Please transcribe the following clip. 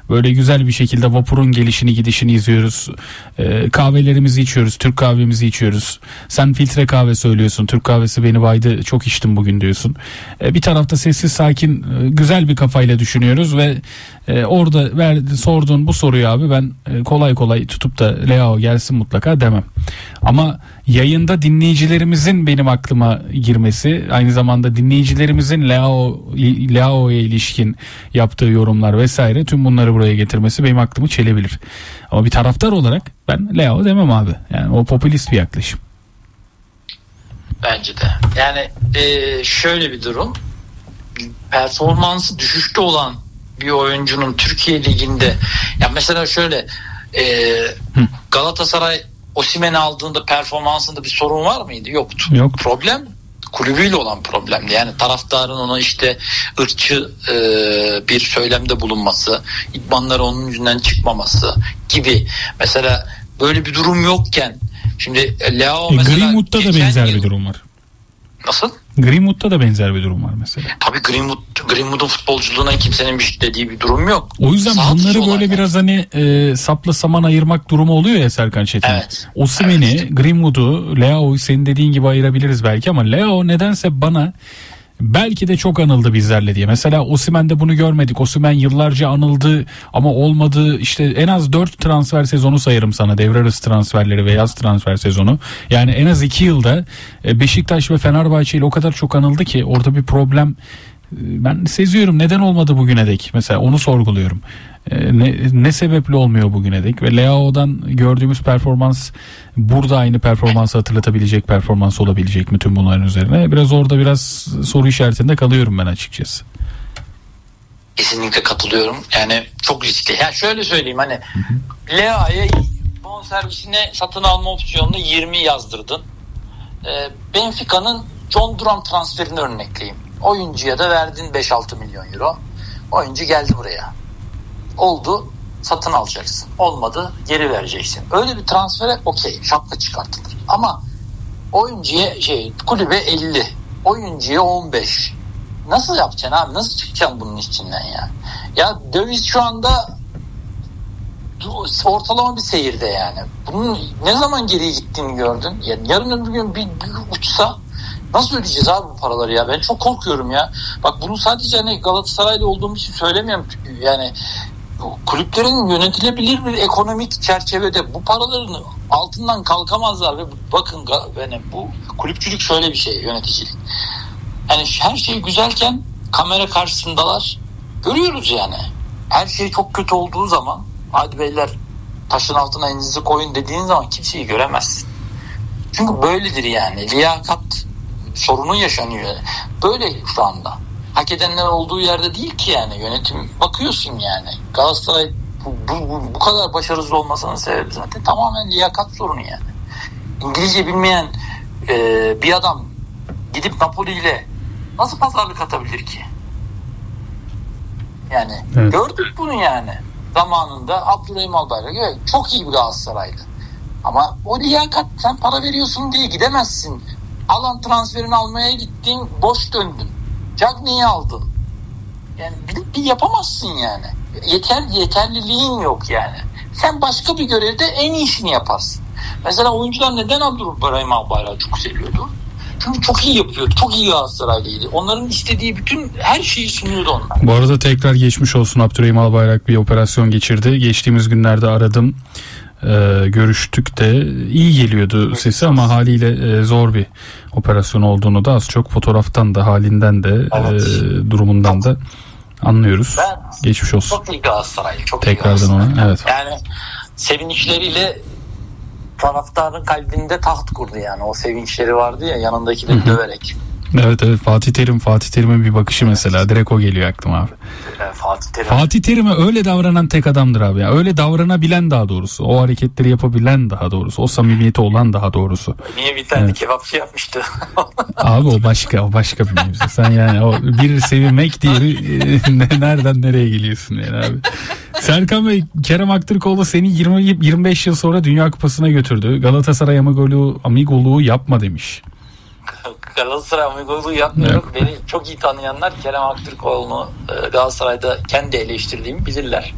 Böyle güzel bir şekilde vapurun gelişini gidişini izliyoruz. Kahvelerimizi içiyoruz. Türk kahvemizi içiyoruz. Sen filtre kahve söylüyorsun. Türk kahvesi beni baydı. Çok içtim bugün diyorsun. Bir tarafta sessiz sakin güzel bir kafayla düşünüyoruz ve orada sorduğun bu soruyu abi ben kolay kolay tutup da Leao gelsin mutlaka demem. Ama yayında dinleyicilerimizin benim aklıma girmesi, aynı zamanda dinleyicilerimizin Leao'ya ilişkin yaptığı yorumlar vesaire, tüm bunları buraya getirmesi benim aklımı çelebilir. Ama bir taraftar olarak ben Leao demem abi. Yani o popülist bir yaklaşım. Bence de. Yani şöyle bir durum. Performansı düşüşte olan bir oyuncunun Türkiye Ligi'nde, ya mesela şöyle Galatasaray Osimhen'i aldığında performansında bir sorun var mıydı? Yoktu. Yok. Problem kulübüyle olan problemdi. Yani taraftarın ona işte ırkçı bir söylemde bulunması, idmanları onun yüzünden çıkmaması gibi. Mesela böyle bir durum yokken şimdi Leao mesela Greenwood'da da benzer bir durum var. Nasıl? Greenwood'da da benzer bir durum var mesela. Tabii Greenwood'un futbolculuğuna kimsenin bir şey dediği bir durum yok. O yüzden bunları böyle biraz hani sapla saman ayırmak durumu oluyor ya Serkan Çetin. Evet. Osimhen'i, Evet. Greenwood'u, Leao'yu senin dediğin gibi ayırabiliriz belki ama Leao nedense bana belki de çok anıldı bizlerle diye. Mesela Osimhen'de bunu görmedik. Osimhen yıllarca anıldı ama olmadı. İşte en az 4 transfer sezonu sayarım sana. Devre arası transferleri ve yaz transfer sezonu. Yani en az 2 yılda Beşiktaş ve Fenerbahçe ile o kadar çok anıldı ki orada bir problem ben seziyorum. Neden olmadı bugüne dek? Mesela onu sorguluyorum. Ne sebeple olmuyor bugüne dek? Ve Leao'dan gördüğümüz performans burada aynı performansı hatırlatabilecek performans olabilecek mi tüm bunların üzerine? Biraz soru işaretinde kalıyorum ben açıkçası. Kesinlikle katılıyorum. Yani çok riskli. Yani şöyle söyleyeyim, hani Leao'ya bonservisine satın alma opsiyonunu 20 yazdırdın. Benfica'nın John Duran transferini örnekleyeyim. Oyuncuya da verdin 5-6 milyon euro. Oyuncu geldi buraya. Oldu, satın alacaksın. Olmadı, geri vereceksin. Öyle bir transfere okey, şapka çıkartılır. Ama oyuncuya kulübe 50, oyuncuya 15. Nasıl yapacaksın abi? Nasıl çıkacaksın bunun içinden ya? Ya döviz şu anda ortalama bir seyirde yani. Bunun ne zaman geriye gittiğini gördün. Yani yarın öbür gün bir uçsa nasıl ödeyeceğiz abi bu paraları ya? Ben çok korkuyorum ya. Bak bunu sadece hani Galatasaray'da olduğum için söylemiyorum. Yani kulüplerin yönetilebilir bir ekonomik çerçevede bu paraların altından kalkamazlar ve bakın yani bu kulüpçülük şöyle bir şey, yöneticilik. Yani her şey güzelken kamera karşısındalar. Görüyoruz yani. Her şey çok kötü olduğu zaman hadi beyler taşın altına elinizi koyun dediğin zaman kimseyi göremezsin. Çünkü böyledir yani. Liyakat sorunu yaşanıyor. Böyle şu anda. Hak edenler olduğu yerde değil ki yani yönetim. Bakıyorsun yani. Galatasaray bu kadar başarısız olmasının sebebi zaten tamamen liyakat sorunu yani. İngilizce bilmeyen bir adam gidip Napoli ile nasıl pazarlık atabilir ki? Yani evet. Gördük bunu yani. Zamanında Abdurrahim Albayrak çok iyi bir Galatasaraylı. Ama o liyakat, sen para veriyorsun diye gidemezsin. Alan transferini almaya gittin, boş döndün. Cagney'i aldın. Yani bir yapamazsın yani. Yeterliliğin yok yani. Sen başka bir görevde en iyisini yaparsın. Mesela oyuncular neden Abdurrahim Albayrak'ı çok seviyordu? Çünkü çok iyi yapıyordu. Çok iyi Galatasaraylıydı. Onların istediği bütün her şeyi sunuyordu onlar. Bu arada tekrar geçmiş olsun, Abdurrahim Albayrak bir operasyon geçirdi. Geçtiğimiz günlerde aradım. Görüştük de iyi geliyordu sesi ama haliyle zor bir operasyon olduğunu da az çok fotoğraftan da halinden de evet. Durumundan da anlıyoruz. Geçmiş olsun. Çok iyi Galatasaraylı. Çok tekrardan iyi ona. Evet. Yani sevinçleriyle taraftarın kalbinde taht kurdu yani. O sevinçleri vardı ya, yanındakileri döverek. Evet Fatih Terim'in bir bakışı mesela direkt o geliyor aklıma abi. Fatih Terim'e öyle davranan tek adamdır abi. Yani öyle davranabilen, daha doğrusu o hareketleri yapabilen, daha doğrusu o samimiyeti olan, daha doğrusu. Niye bir tane kebapçı yapmıştı? Abi o başka bir mevzu. Sen yani o bir sevinmek diye nereden nereye geliyorsun yani abi. Serkan Bey, Kerem Aktürkoğlu seni 20-25 yıl sonra Dünya Kupası'na götürdü. Galatasaray amigoluğu yapma demiş. Galatasaray amigoluğu yapmıyorum. Evet. Beni çok iyi tanıyanlar Kerem Aktürkoğlu'nu Galatasaray'da kendi eleştirdiğimi bilirler.